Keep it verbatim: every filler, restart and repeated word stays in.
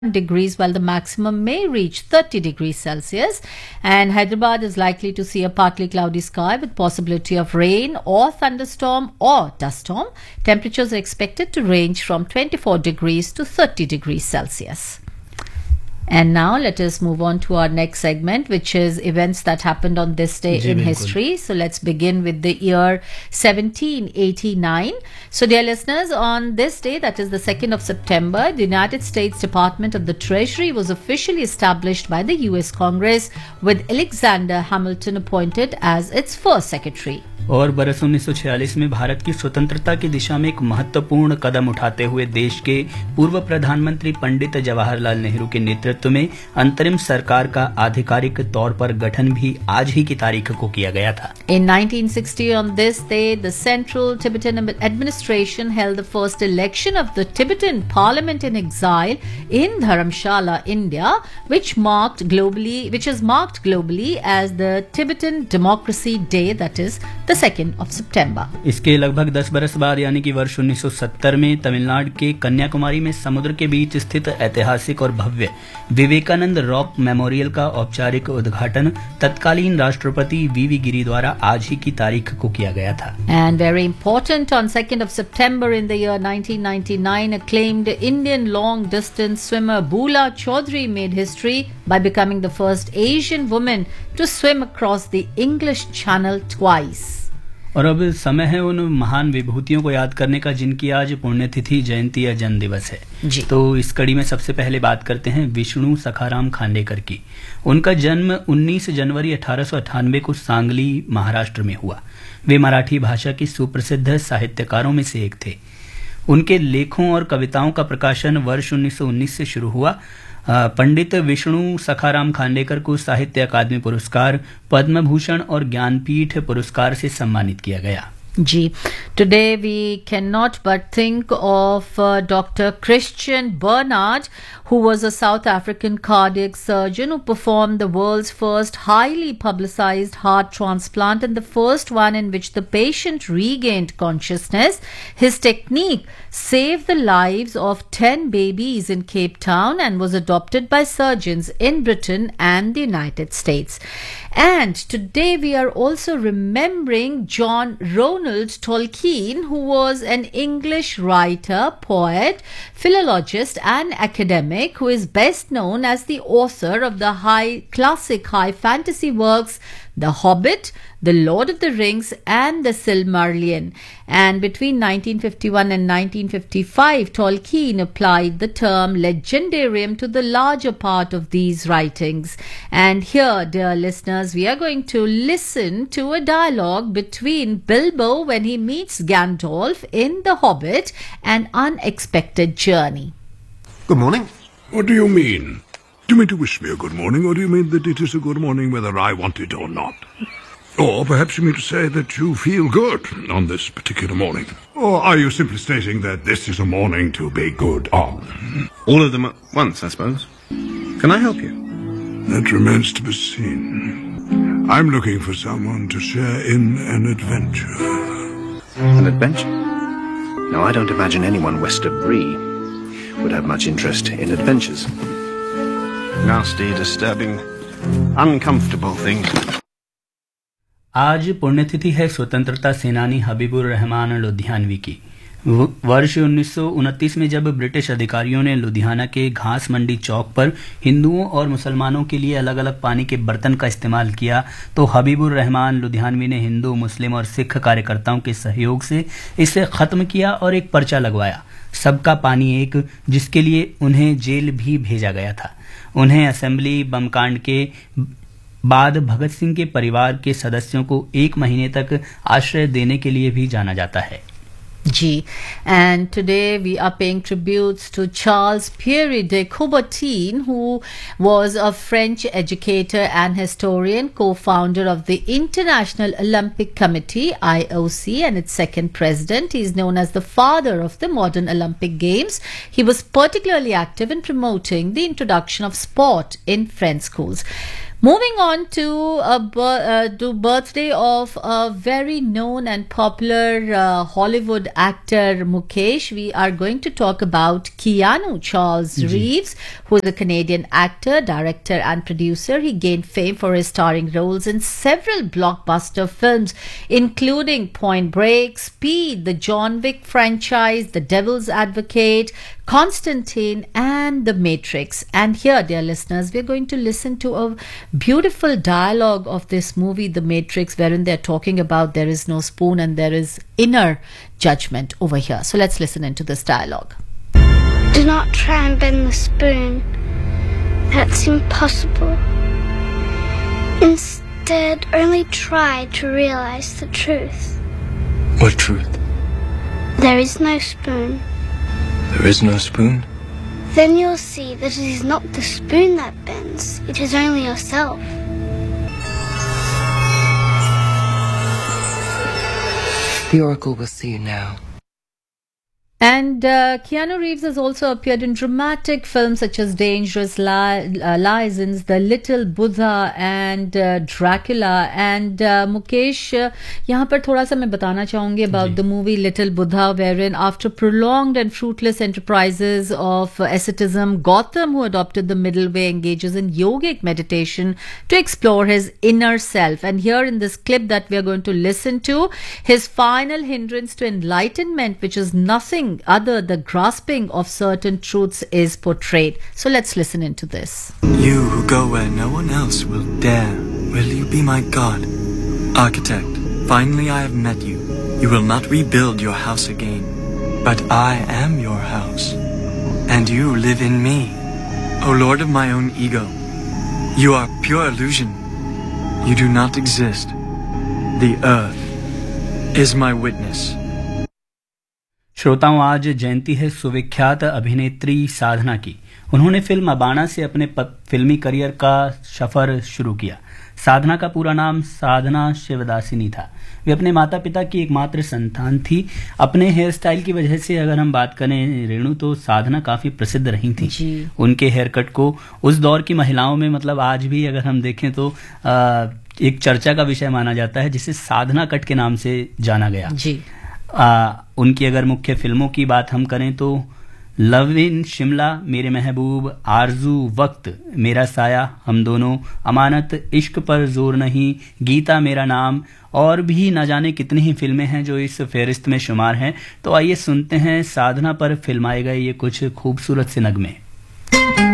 degrees, while the maximum may reach thirty degrees Celsius. And Hyderabad is likely to see a partly cloudy sky with possibility of rain or thunderstorm or dust storm. Temperatures are expected to range from twenty-four degrees to thirty degrees Celsius. And now let us move on to our next segment, which is events that happened on this day in history. So let's begin with the year seventeen eighty-nine. So dear listeners, on this day, that is the second of September, the United States Department of the Treasury was officially established by the U S Congress, with Alexander Hamilton appointed as its first secretary. और बरस उन्नीस सौ छियालीस में भारत की स्वतंत्रता की दिशा में एक महत्वपूर्ण कदम उठाते हुए देश के पूर्व प्रधानमंत्री पंडित जवाहरलाल नेहरू के नेतृत्व में अंतरिम सरकार का आधिकारिक तौर पर गठन भी आज ही की तारीख को किया गया था. In nineteen sixty, on this day, the Central Tibetan Administration held the first election of the Tibetan Parliament in exile in Dharamshala, India, which marked globally, which is marked globally as the Tibetan Democracy Day, that is the second of September. इसके लगभग दस बरस बाद यानी कि वर्ष उन्नीस सौ सत्तर में तमिलनाडु के कन्याकुमारी में समुद्र के बीच स्थित ऐतिहासिक और भव्य विवेकानंद रॉक मेमोरियल का औपचारिक उद्घाटन तत्कालीन राष्ट्रपति वीवी गिरी द्वारा आज ही की तारीख को किया गया था. And very important, on second of September in the year nineteen ninety-nine, acclaimed Indian long distance swimmer Bula Chaudhary made history by becoming the first Asian woman to swim across the English Channel twice. और अब समय है उन महान विभूतियों को याद करने का जिनकी आज पुण्यतिथि, जयंती या जन्म दिवस है. जी. तो इस कड़ी में सबसे पहले बात करते हैं विष्णु सखाराम खांडेकर की. उनका जन्म उन्नीस जनवरी अठारह सौ अट्ठानवे को सांगली, महाराष्ट्र में हुआ. वे मराठी भाषा के सुप्रसिद्ध साहित्यकारों में से एक थे. उनके लेखों और कविताओं का प्रकाशन वर्ष उन्नीस सौ उन्नीस से शुरू हुआ. पंडित विष्णु सखाराम खांडेकर को साहित्य अकादमी पुरस्कार, पद्म भूषण और ज्ञानपीठ पुरस्कार से सम्मानित किया गया. Gee, today we cannot but think of uh, Doctor Christian Bernard, who was a South African cardiac surgeon who performed the world's first highly publicized heart transplant and the first one in which the patient regained consciousness. His technique saved the lives of ten babies in Cape Town and was adopted by surgeons in Britain and the United States. And today we are also remembering John Ronald Tolkien, who was an English writer, poet, philologist and academic who is best known as the author of the high classic high fantasy works The Hobbit, The Lord of the Rings and The Silmarillion. And between nineteen fifty-one and nineteen fifty-five, Tolkien applied the term legendarium to the larger part of these writings. And here, dear listeners, we are going to listen to a dialogue between Bilbo when he meets Gandalf in The Hobbit, An Unexpected Journey. Good morning. What do you mean? Do you mean to wish me a good morning, or do you mean that it is a good morning whether I want it or not? Or perhaps you mean to say that you feel good on this particular morning? Or are you simply stating that this is a morning to be good on? All of them at once, I suppose. Can I help you? That remains to be seen. I'm looking for someone to share in an adventure. An adventure? No, I don't imagine anyone west of Bree would have much interest in adventures. Nasty, disturbing, uncomfortable things. आज पुण्यतिथि है स्वतंत्रता सेनानी हबीबुर रहमान लुधियानवी की. वर्ष उन्नीस सौ उनतीस में जब ब्रिटिश अधिकारियों ने लुधियाना के घास मंडी चौक पर हिंदुओं और मुसलमानों के लिए अलग अलग पानी के बर्तन का इस्तेमाल किया, तो हबीबुर रहमान लुधियानवी ने हिंदू, मुस्लिम और सिख कार्यकर्ताओं के सहयोग से इसे खत्म किया और एक पर्चा लगवाया, सबका पानी एक, जिसके लिए उन्हें जेल भी भेजा गया था. उन्हें असेंबली बम कांड के बाद भगत सिंह के परिवार के सदस्यों को एक महीने तक आश्रय देने के लिए भी जाना जाता है. G. And today we are paying tributes to Charles Pierre de Coubertin, who was a French educator and historian, co-founder of the International Olympic Committee, I O C, and its second president. He is known as the father of the modern Olympic Games. He was particularly active in promoting the introduction of sport in French schools. Moving on to a bir- uh, to birthday of a very known and popular uh, Hollywood actor Mukesh, we are going to talk about Keanu Charles Reeves, who is a Canadian actor, director, and producer. He gained fame for his starring roles in several blockbuster films, including Point Break, Speed, the John Wick franchise, The Devil's Advocate, Constantine, and The Matrix. And here, dear listeners, we're going to listen to a beautiful dialogue of this movie, The Matrix, wherein they're talking about there is no spoon and there is inner judgment over here. So let's listen into this dialogue. Do not try and bend the spoon. That's impossible. Instead, only try to realize the truth. What truth? There is no spoon. There is no spoon? Then you'll see that it is not the spoon that bends, it is only yourself. The Oracle will see you now. And uh, Keanu Reeves has also appeared in dramatic films such as Dangerous Li- uh, Liaisons, The Little Buddha, and uh, Dracula. And uh, Mukesh, uh, यहाँ पर थोड़ा सा मैं बताना चाहूँगी about the movie Little Buddha, wherein after prolonged and fruitless enterprises of uh, asceticism, Gotham, who adopted the middle way, engages in yogic meditation to explore his inner self. And here in this clip that we are going to listen to, his final hindrance to enlightenment, which is nothing other the grasping of certain truths, is portrayed. So let's listen into this. You who go where no one else will dare, will you be my god? Architect, finally I have met you. You will not rebuild your house again, but I am your house, and you live in me. O Lord of my own ego, you are pure illusion. You do not exist. The earth is my witness. श्रोताओं, आज जयंती है सुविख्यात अभिनेत्री साधना की। उन्होंने film Abana से अपने फिल्मी career का सफर शुरू किया। साधना का पूरा नाम साधना शिवदासिनी था। वे अपने माता पिता की एकमात्र संतान थी। अपने हेयर स्टाइल की वजह से अगर हम बात करें रेणु, तो साधना काफी प्रसिद्ध रही थी। उनके हेयर कट को उस दौर की महिलाओं में, मतलब आज भी अगर हम देखें तो आ, एक चर्चा का विषय माना जाता है, जिसे साधना कट के नाम से जाना गया। जी। आ, उनकी अगर मुख्य फिल्मों की बात हम करें तो लव इन शिमला, मेरे महबूब, आरजू, वक्त, मेरा साया, हम दोनों, अमानत, इश्क पर जोर नहीं, गीता मेरा नाम, और भी न जाने कितनी ही फिल्में हैं जो इस फहरिस्त में शुमार हैं। तो आइए सुनते हैं साधना पर फिल्माए गए ये कुछ खूबसूरत से नगमे।